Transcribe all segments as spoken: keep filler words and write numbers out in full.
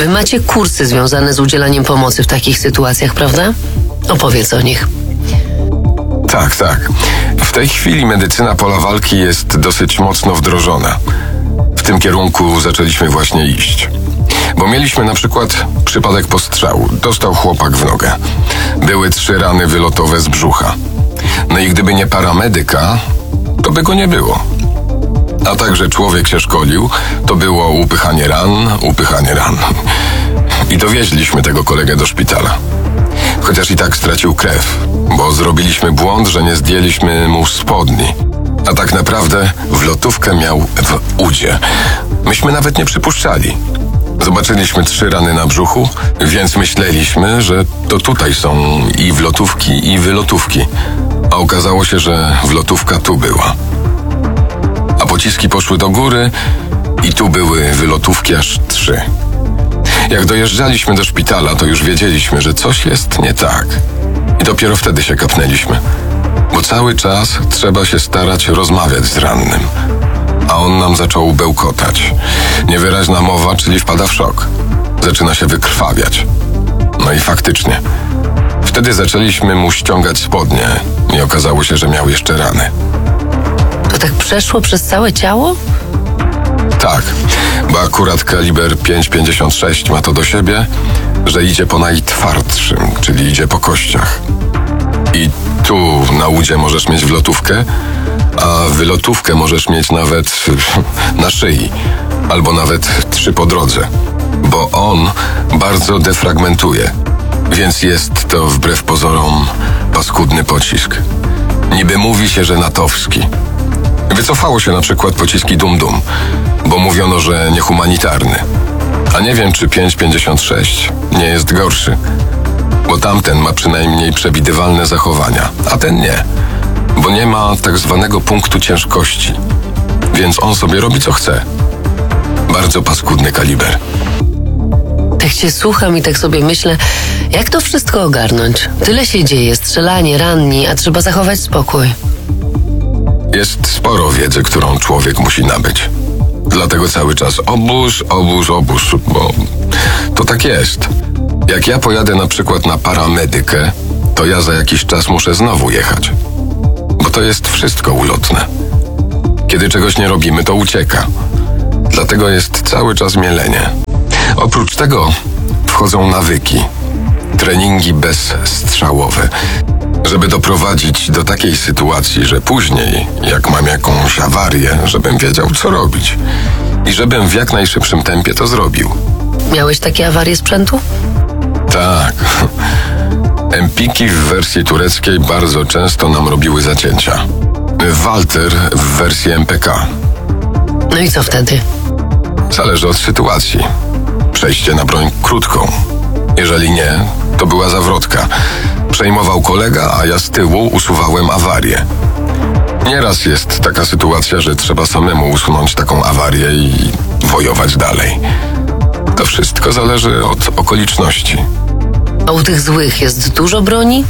Wy macie kursy związane z udzielaniem pomocy w takich sytuacjach, prawda? Opowiedz o nich. Tak, tak. W tej chwili medycyna pola walki jest dosyć mocno wdrożona. W tym kierunku zaczęliśmy właśnie iść. Bo mieliśmy na przykład przypadek postrzału. Dostał chłopak w nogę. Były trzy rany wylotowe z brzucha. No i gdyby nie paramedyka, to by go nie było. A także człowiek się szkolił, to było upychanie ran, upychanie ran. I dowieźliśmy tego kolegę do szpitala. Chociaż i tak stracił krew, bo zrobiliśmy błąd, że nie zdjęliśmy mu spodni. A tak naprawdę wlotówkę miał w udzie. Myśmy nawet nie przypuszczali. Zobaczyliśmy trzy rany na brzuchu, więc myśleliśmy, że to tutaj są i wlotówki, i wylotówki. A okazało się, że wlotówka tu była. A pociski poszły do góry i tu były wylotówki aż trzy. Jak dojeżdżaliśmy do szpitala, to już wiedzieliśmy, że coś jest nie tak. I dopiero wtedy się kapnęliśmy. Bo cały czas trzeba się starać rozmawiać z rannym. A on nam zaczął bełkotać. Niewyraźna mowa, czyli wpada w szok. Zaczyna się wykrwawiać. No i faktycznie. Wtedy zaczęliśmy mu ściągać spodnie i okazało się, że miał jeszcze rany. To tak przeszło przez całe ciało? Tak, bo akurat kaliber pięć pięćdziesiąt sześć ma to do siebie, że idzie po najtwardszym, czyli idzie po kościach. I tu na udzie możesz mieć wlotówkę, a wylotówkę możesz mieć nawet na szyi, albo nawet trzy po drodze, bo on bardzo defragmentuje, więc jest to wbrew pozorom paskudny pocisk. Niby mówi się, że natowski. Wycofało się na przykład pociski Dum-Dum, bo mówiono, że niehumanitarny. A nie wiem, czy pięć pięćdziesiąt sześć nie jest gorszy, bo tamten ma przynajmniej przewidywalne zachowania, a ten nie, bo nie ma tak zwanego punktu ciężkości, więc on sobie robi co chce. Bardzo paskudny kaliber. Tak cię słucham i tak sobie myślę, jak to wszystko ogarnąć? Tyle się dzieje, strzelanie, ranni, a trzeba zachować spokój. Jest sporo wiedzy, którą człowiek musi nabyć. Dlatego cały czas obóz, obóz, obóz, bo to tak jest. Jak ja pojadę na przykład na paramedykę, to ja za jakiś czas muszę znowu jechać. Bo to jest wszystko ulotne. Kiedy czegoś nie robimy, to ucieka. Dlatego jest cały czas mielenie. Oprócz tego wchodzą nawyki, treningi bezstrzałowe, żeby doprowadzić do takiej sytuacji, że później, jak mam jakąś awarię, żebym wiedział, co robić. I żebym w jak najszybszym tempie to zrobił. Miałeś takie awarie sprzętu? Tak. Empiki w wersji tureckiej bardzo często nam robiły zacięcia. Walter w wersji M P K. No i co wtedy? Zależy od sytuacji. Przejście na broń krótką. Jeżeli nie, to była zawrotka. Przejmował kolega, a ja z tyłu usuwałem awarię. Nieraz jest taka sytuacja, że trzeba samemu usunąć taką awarię i wojować dalej. To wszystko zależy od okoliczności. A u tych złych jest dużo broni?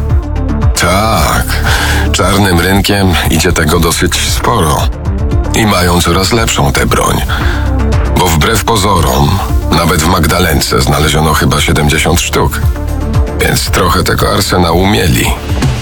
Tak, czarnym rynkiem idzie tego dosyć sporo. I mają coraz lepszą tę broń. Bo wbrew pozorom, nawet w Magdalence znaleziono chyba siedemdziesiąt sztuk. Więc trochę tego arsenału mieli.